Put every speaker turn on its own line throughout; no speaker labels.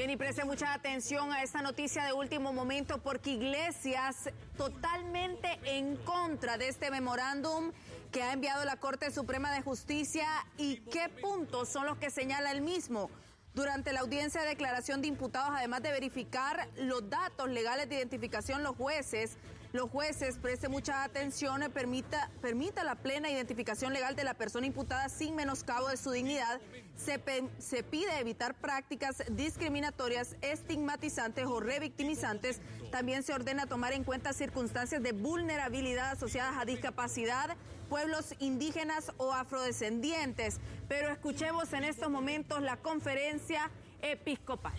Bien, y preste mucha atención a esta noticia de último momento porque Iglesias totalmente en contra de este memorándum que ha enviado la Corte Suprema de Justicia. ¿Y qué puntos son los que señala el mismo? Durante la audiencia de declaración de imputados, además de verificar los datos legales de identificación, los jueces, preste mucha atención, permita la plena identificación legal de la persona imputada sin menoscabo de su dignidad. Se pide evitar prácticas discriminatorias, estigmatizantes o revictimizantes. También se ordena tomar en cuenta circunstancias de vulnerabilidad asociadas a discapacidad, pueblos indígenas o afrodescendientes. Pero escuchemos en estos momentos la conferencia episcopal.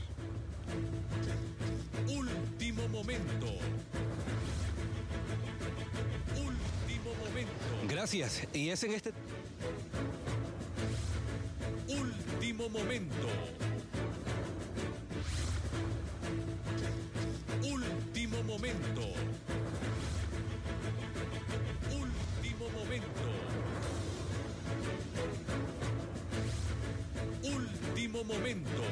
Último momento.
Gracias. Y es en este
último momento. Último momento. Último momento. Último momento.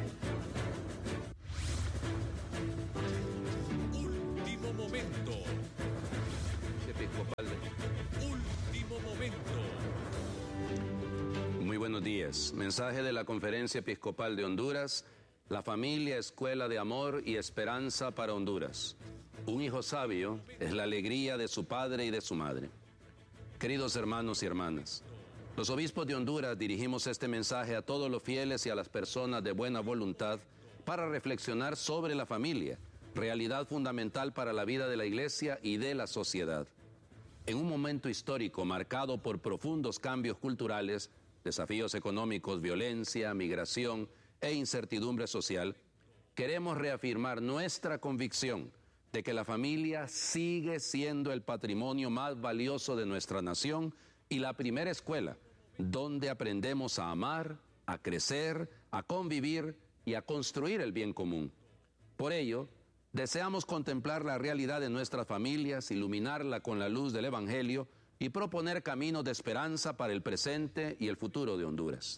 Último momento.
episcopal.
Último momento.
Muy buenos días. Mensaje de la Conferencia Episcopal de Honduras. La familia, escuela de amor y esperanza para Honduras. Un hijo sabio es la alegría de su padre y de su madre. Queridos hermanos y hermanas, los obispos de Honduras dirigimos este mensaje a todos los fieles y a las personas de buena voluntad para reflexionar sobre la familia, realidad fundamental para la vida de la Iglesia y de la sociedad. En un momento histórico marcado por profundos cambios culturales, desafíos económicos, violencia, migración e incertidumbre social, queremos reafirmar nuestra convicción de que la familia sigue siendo el patrimonio más valioso de nuestra nación y la primera escuela donde aprendemos a amar, a crecer, a convivir y a construir el bien común. Por ello, deseamos contemplar la realidad de nuestras familias, iluminarla con la luz del Evangelio y proponer caminos de esperanza para el presente y el futuro de Honduras.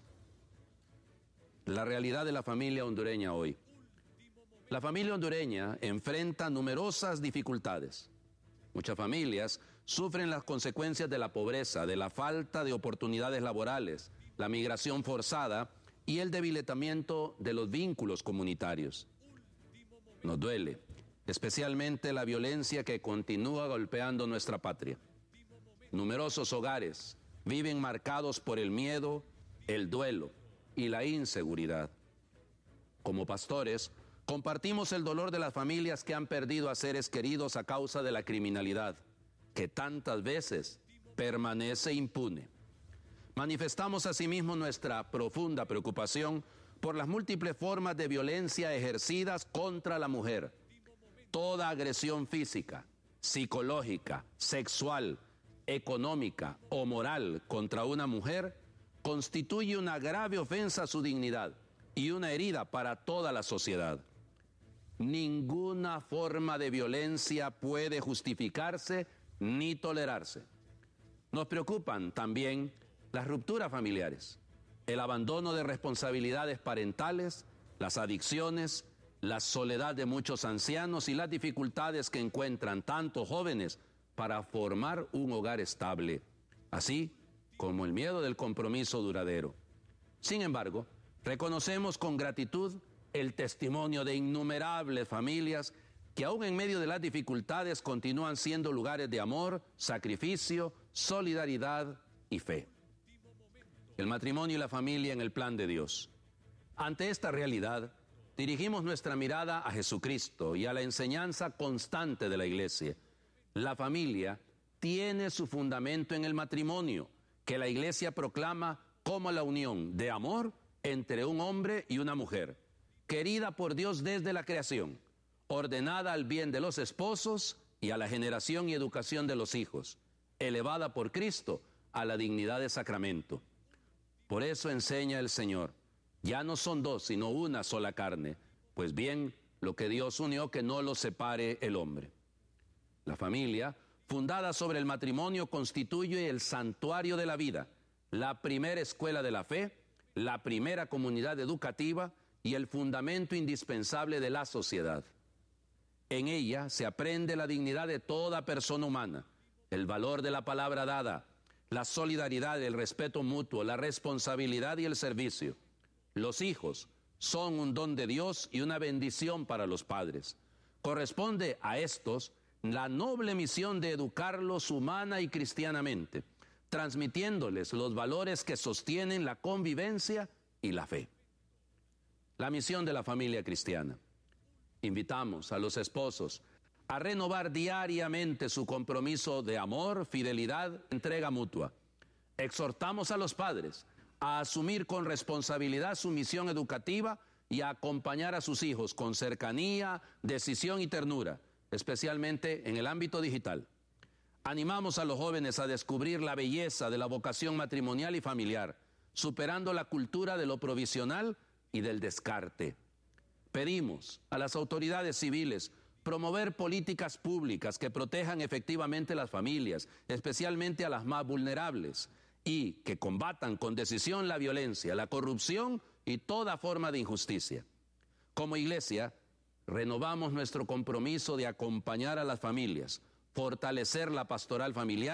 La realidad de la familia hondureña hoy. La familia hondureña enfrenta numerosas dificultades. Muchas familias sufren las consecuencias de la pobreza, de la falta de oportunidades laborales, la migración forzada y el debilitamiento de los vínculos comunitarios. Nos duele, especialmente la violencia que continúa golpeando nuestra patria. Numerosos hogares viven marcados por el miedo, el duelo y la inseguridad. Como pastores, compartimos el dolor de las familias que han perdido a seres queridos a causa de la criminalidad, que tantas veces permanece impune. Manifestamos asimismo nuestra profunda preocupación por las múltiples formas de violencia ejercidas contra la mujer. Toda agresión física, psicológica, sexual, económica o moral contra una mujer constituye una grave ofensa a su dignidad y una herida para toda la sociedad. Ninguna forma de violencia puede justificarse ni tolerarse. Nos preocupan también las rupturas familiares, el abandono de responsabilidades parentales, las adicciones, la soledad de muchos ancianos y las dificultades que encuentran tantos jóvenes para formar un hogar estable, así como el miedo del compromiso duradero. Sin embargo, reconocemos con gratitud el testimonio de innumerables familias que aún en medio de las dificultades continúan siendo lugares de amor, sacrificio, solidaridad y fe. El matrimonio y la familia en el plan de Dios. Ante esta realidad, dirigimos nuestra mirada a Jesucristo y a la enseñanza constante de la Iglesia. La familia tiene su fundamento en el matrimonio, que la Iglesia proclama como la unión de amor entre un hombre y una mujer, querida por Dios desde la creación, ordenada al bien de los esposos y a la generación y educación de los hijos, elevada por Cristo a la dignidad de sacramento. Por eso enseña el Señor, ya no son dos, sino una sola carne, pues bien, lo que Dios unió que no lo separe el hombre. La familia, fundada sobre el matrimonio, constituye el santuario de la vida, la primera escuela de la fe, la primera comunidad educativa y el fundamento indispensable de la sociedad. En ella se aprende la dignidad de toda persona humana, el valor de la palabra dada, la solidaridad, el respeto mutuo, la responsabilidad y el servicio. Los hijos son un don de Dios y una bendición para los padres. Corresponde a estos la noble misión de educarlos humana y cristianamente, transmitiéndoles los valores que sostienen la convivencia y la fe. La misión de la familia cristiana. Invitamos a los esposos a renovar diariamente su compromiso de amor, fidelidad, entrega mutua. Exhortamos a los padres a asumir con responsabilidad su misión educativa y a acompañar a sus hijos con cercanía, decisión y ternura, especialmente en el ámbito digital. Animamos a los jóvenes a descubrir la belleza de la vocación matrimonial y familiar, superando la cultura de lo provisional y del descarte. Pedimos a las autoridades civiles promover políticas públicas que protejan efectivamente las familias, especialmente a las más vulnerables, y que combatan con decisión la violencia, la corrupción y toda forma de injusticia. Como iglesia, renovamos nuestro compromiso de acompañar a las familias, fortalecer la pastoral familiar